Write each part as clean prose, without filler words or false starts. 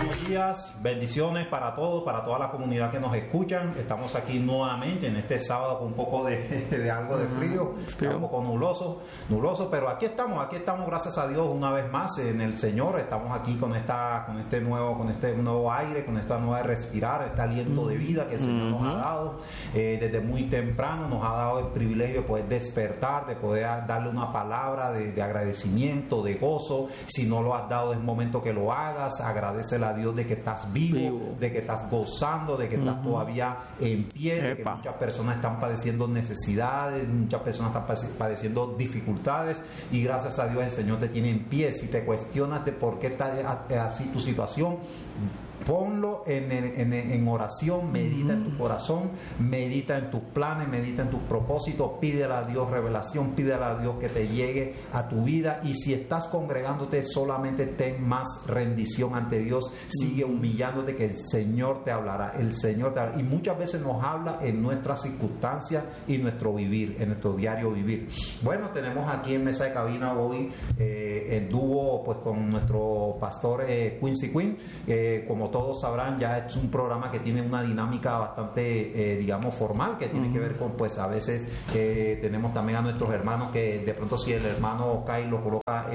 buenos días, bendiciones para todos, para toda la comunidad que nos escuchan. Estamos aquí nuevamente en este sábado con un poco de algo de frío, un poco nubloso, pero aquí estamos gracias a Dios una vez más en el Señor. Estamos aquí con este nuevo aire, con esta nueva respirar, este aliento de vida que el Señor nos ha dado. Desde muy temprano nos ha dado el privilegio de poder despertar, de poder darle una palabra de agradecimiento, de gozo. Si no lo has dado, es momento que lo hagas. Agradecele a Dios de que estás vivo, de que estás gozando, de que estás todavía en pie, de que muchas personas están padeciendo necesidades, muchas personas están padeciendo dificultades, y gracias a Dios el Señor te tiene en pie. Si te cuestionas de por qué está así tu situación, ponlo en oración, medita en tu corazón, medita en tus planes, medita en tus propósitos, pídele a Dios revelación, pídele a Dios que te llegue a tu vida. Y si estás congregándote, solamente ten más rendición ante Dios, sigue humillándote, que el Señor te hablará, y muchas veces nos habla en nuestras circunstancias y nuestro vivir, en nuestro diario vivir. Bueno, tenemos aquí en mesa de cabina hoy el dúo pues con nuestro pastor Quincy Quinn. Como todos sabrán, ya es un programa que tiene una dinámica bastante formal, que tiene que ver con, pues a veces tenemos también a nuestros hermanos, que de pronto si el hermano Kai lo coloca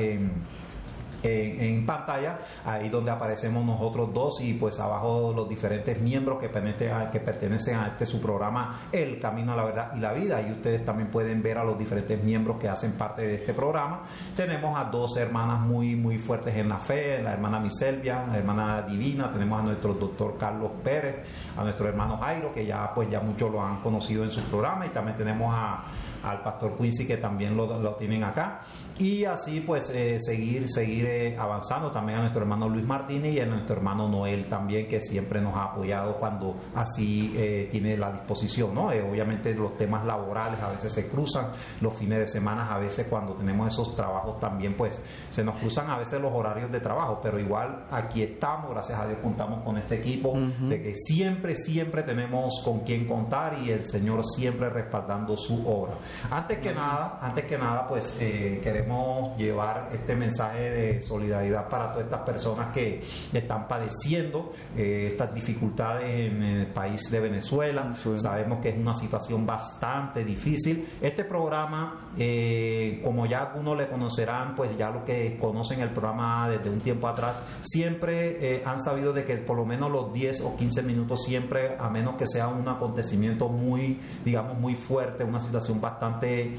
en pantalla, ahí donde aparecemos nosotros dos, y pues abajo los diferentes miembros que pertenecen a su programa El Camino a la Verdad y la Vida, y ustedes también pueden ver a los diferentes miembros que hacen parte de este programa. Tenemos a dos hermanas muy muy fuertes en la fe, la hermana Miselvia, la hermana Divina. Tenemos a nuestro doctor Carlos Pérez, a nuestro hermano Jairo, que ya muchos lo han conocido en su programa, y también tenemos al pastor Quincy, que también lo tienen acá, y así pues seguir avanzando. También a nuestro hermano Luis Martínez y a nuestro hermano Noel también, que siempre nos ha apoyado cuando así tiene la disposición, ¿no? Obviamente los temas laborales a veces se cruzan, los fines de semana a veces cuando tenemos esos trabajos también pues se nos cruzan a veces los horarios de trabajo, pero igual aquí estamos, gracias a Dios contamos con este equipo, de que siempre tenemos con quien contar, y el Señor siempre respaldando su obra. Antes que nada pues queremos llevar este mensaje de solidaridad para todas estas personas que están padeciendo estas dificultades en el país de Venezuela. Sabemos que es una situación bastante difícil. Este programa, como ya algunos le conocerán, pues ya los que conocen el programa desde un tiempo atrás, siempre han sabido de que por lo menos los 10 o 15 minutos siempre, a menos que sea un acontecimiento muy fuerte, una situación bastante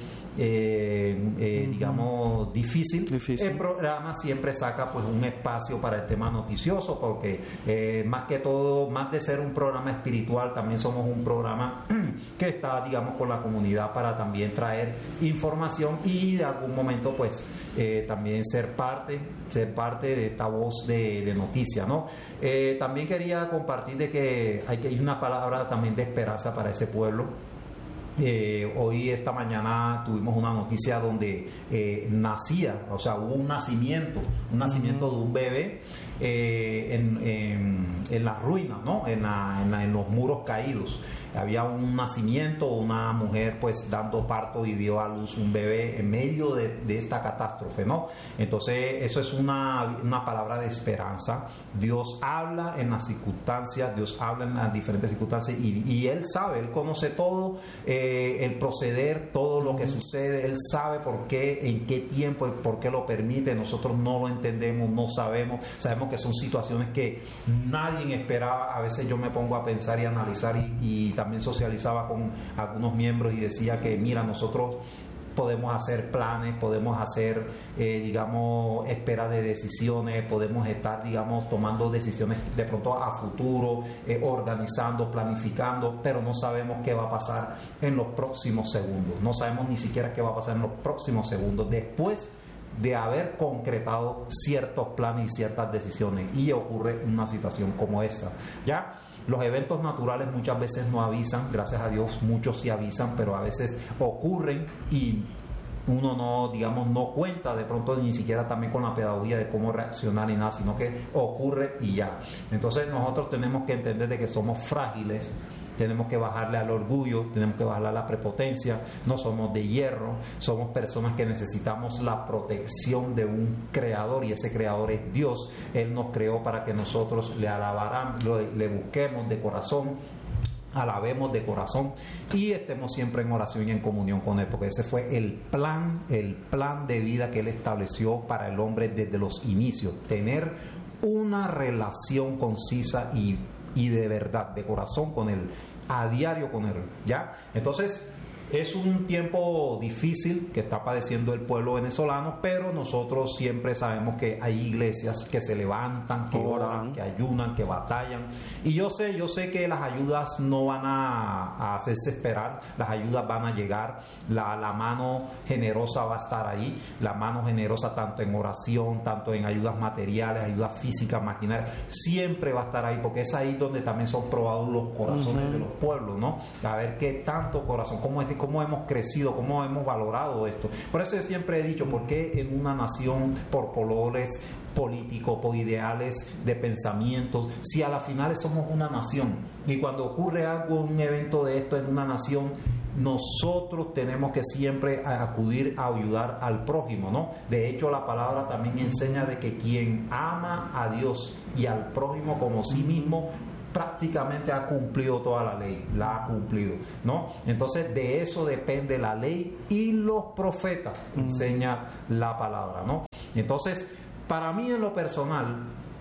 difícil, el programa siempre saca pues un espacio para el tema noticioso, porque más que todo, más de ser un programa espiritual, también somos un programa que está con la comunidad para también traer información y de algún momento pues también ser parte de esta voz de noticia, ¿no? También quería compartir de que hay una palabra también de esperanza para ese pueblo. Hoy esta mañana tuvimos una noticia donde hubo un nacimiento de un bebé en las ruinas, ¿no? En los muros caídos. Había un nacimiento, una mujer pues dando parto y dio a luz un bebé en medio de esta catástrofe, ¿no? Entonces eso es una palabra de esperanza. Dios habla en las circunstancias, Dios habla en las diferentes circunstancias, y Él sabe, Él conoce todo, el proceder, todo lo que sucede. Él sabe por qué, en qué tiempo, por qué lo permite. Nosotros no lo entendemos, no sabemos que son situaciones que nadie esperaba. A veces yo me pongo a pensar y analizar, y también socializaba con algunos miembros y decía que mira, nosotros podemos hacer planes, podemos hacer espera de decisiones, podemos estar tomando decisiones de pronto a futuro, organizando, planificando, pero no sabemos qué va a pasar en los próximos segundos, no sabemos ni siquiera qué va a pasar en los próximos segundos después de haber concretado ciertos planes y ciertas decisiones, y ocurre una situación como esta. Ya los eventos naturales muchas veces no avisan, gracias a Dios muchos sí avisan, pero a veces ocurren y uno no cuenta de pronto ni siquiera también con la pedagogía de cómo reaccionar ni nada, sino que ocurre y ya. Entonces nosotros tenemos que entender de que somos frágiles, tenemos que bajarle al orgullo, tenemos que bajarle a la prepotencia. No somos de hierro, somos personas que necesitamos la protección de un creador, y ese creador es Dios. Él nos creó para que nosotros le alabarán, le busquemos de corazón, alabemos de corazón y estemos siempre en oración y en comunión con Él, porque ese fue el plan de vida que Él estableció para el hombre desde los inicios: tener una relación concisa y de verdad, de corazón con Él, a diario con Él, ¿ya? Entonces, es un tiempo difícil que está padeciendo el pueblo venezolano, pero nosotros siempre sabemos que hay iglesias que se levantan, que oran, que ayunan, que batallan. Y yo sé que las ayudas no van a hacerse esperar, las ayudas van a llegar, la mano generosa va a estar ahí, la mano generosa tanto en oración, tanto en ayudas materiales, ayudas físicas, maquinarias, siempre va a estar ahí, porque es ahí donde también son probados los corazones de los pueblos, ¿no? A ver qué tanto corazón, cómo hemos crecido, cómo hemos valorado esto. Por eso yo siempre he dicho, ¿por qué en una nación por colores políticos, por ideales de pensamientos, si a la final somos una nación? Y cuando ocurre algo, un evento de esto en una nación, nosotros tenemos que siempre acudir a ayudar al prójimo, ¿no? De hecho, la palabra también enseña de que quien ama a Dios y al prójimo como sí mismo, prácticamente ha cumplido toda la ley, la ha cumplido, ¿no? Entonces de eso depende la ley y los profetas, enseña la palabra, ¿no? Entonces, para mí en lo personal,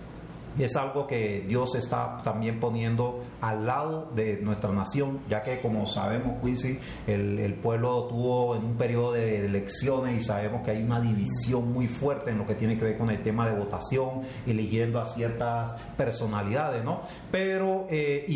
es algo que Dios está también poniendo al lado de nuestra nación, ya que, como sabemos, Quincy, el pueblo tuvo en un periodo de elecciones, y sabemos que hay una división muy fuerte en lo que tiene que ver con el tema de votación, eligiendo a ciertas personalidades, ¿no? Pero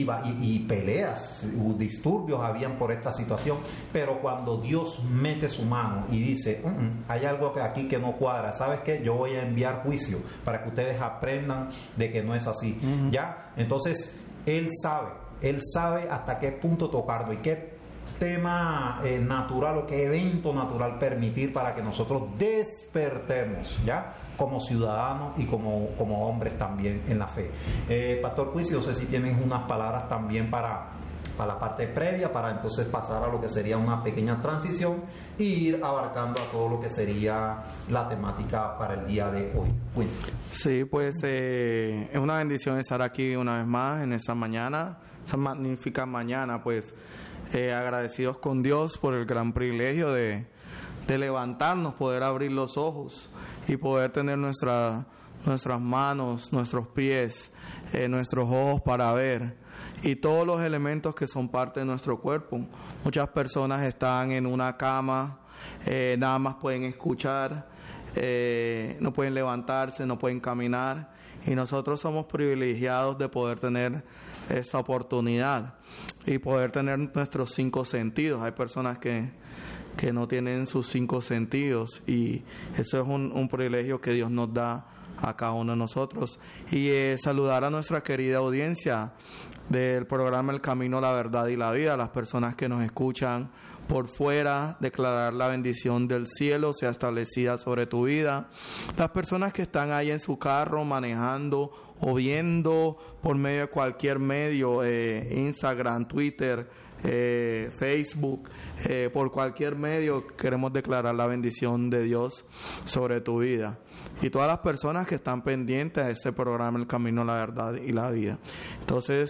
y peleas, disturbios habían por esta situación, pero cuando Dios mete su mano y dice, hay algo aquí que no cuadra, ¿sabes qué? Yo voy a enviar juicio para que ustedes aprendan de que no es así, ¿ya? Entonces Él sabe hasta qué punto tocarlo y qué tema natural o qué evento natural permitir para que nosotros despertemos, ¿ya? Como ciudadanos y como hombres también en la fe. Pastor Quincy, no sé si tienes unas palabras también para la parte previa, para entonces pasar a lo que sería una pequeña transición e ir abarcando a todo lo que sería la temática para el día de hoy. Quincy. Sí, pues es una bendición estar aquí una vez más en esta mañana, esta magnífica mañana, pues agradecidos con Dios por el gran privilegio de levantarnos, poder abrir los ojos y poder tener nuestras manos, nuestros pies, nuestros ojos para ver, y todos los elementos que son parte de nuestro cuerpo. Muchas personas están en una cama, nada más pueden escuchar, no pueden levantarse, no pueden caminar, y nosotros somos privilegiados de poder tener esta oportunidad y poder tener nuestros 5 sentidos. Hay personas que no tienen sus 5 sentidos, y eso es un privilegio que Dios nos da a cada uno de nosotros. Y saludar a nuestra querida audiencia del programa El Camino, la Verdad y la Vida, las personas que nos escuchan por fuera, declarar la bendición del cielo sea establecida sobre tu vida. Las personas que están ahí en su carro manejando o viendo por medio de cualquier medio, Instagram, Twitter, Facebook, por cualquier medio, queremos declarar la bendición de Dios sobre tu vida. Y todas las personas que están pendientes de este programa El Camino, la Verdad y la Vida. Entonces,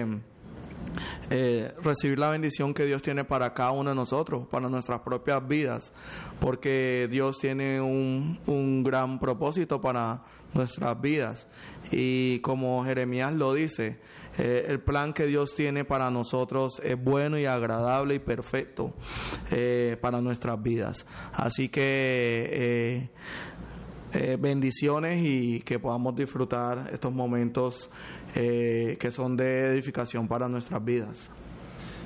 recibir la bendición que Dios tiene para cada uno de nosotros, para nuestras propias vidas, porque Dios tiene un gran propósito para nuestras vidas, y como Jeremías lo dice, el plan que Dios tiene para nosotros es bueno y agradable y perfecto para nuestras vidas. Así que bendiciones, y que podamos disfrutar estos momentos que son de edificación para nuestras vidas.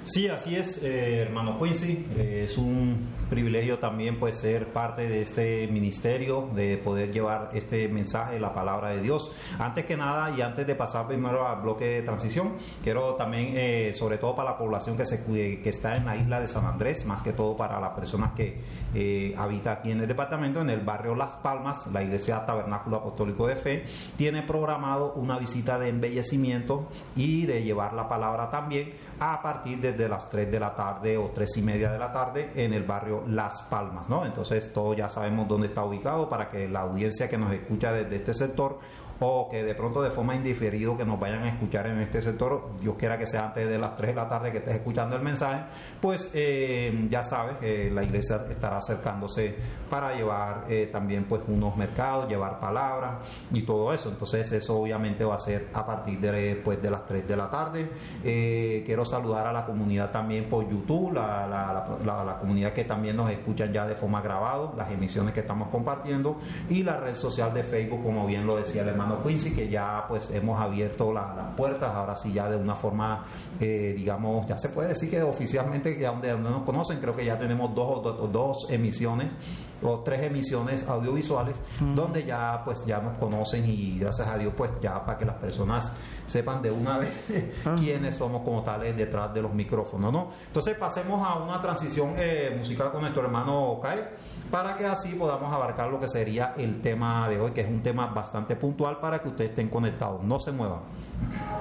Sí, así es, hermano Quincy. Es un privilegio también pues ser parte de este ministerio, de poder llevar este mensaje, la palabra de Dios. Antes que nada y antes de pasar primero al bloque de transición, quiero también, sobre todo para la población que está en la isla de San Andrés, más que todo para las personas que habitan aquí en el departamento, en el barrio Las Palmas, la Iglesia Tabernáculo Apostólico de Fe tiene programado una visita de embellecimiento y de llevar la palabra también a partir desde las 3 de la tarde o 3:30 de la tarde en el barrio Las Palmas, ¿no? Entonces todos ya sabemos dónde está ubicado para que la audiencia que nos escucha desde este sector o que de pronto de forma indiferido que nos vayan a escuchar en este sector, Dios quiera que sea antes de las 3 de la tarde que estés escuchando el mensaje, pues ya sabes que la iglesia estará acercándose para llevar también pues unos mercados, llevar palabras y todo eso. Entonces eso obviamente va a ser a partir de las 3 de la tarde. Quiero saludar a la comunidad también por YouTube, la comunidad que también nos escuchan ya de forma grabado, las emisiones que estamos compartiendo, y la red social de Facebook, como bien lo decía el hermano Quincy, que ya pues hemos abierto las puertas, ahora sí ya de una forma digamos, ya se puede decir que oficialmente, que donde nos conocen, creo que ya tenemos dos emisiones o 3 emisiones audiovisuales donde ya pues ya nos conocen, y gracias a Dios pues ya para que las personas sepan de una vez quiénes somos como tales detrás de los micrófonos, ¿no? Entonces pasemos a una transición musical con nuestro hermano Kyle, para que así podamos abarcar lo que sería el tema de hoy, que es un tema bastante puntual para que ustedes estén conectados. No se muevan.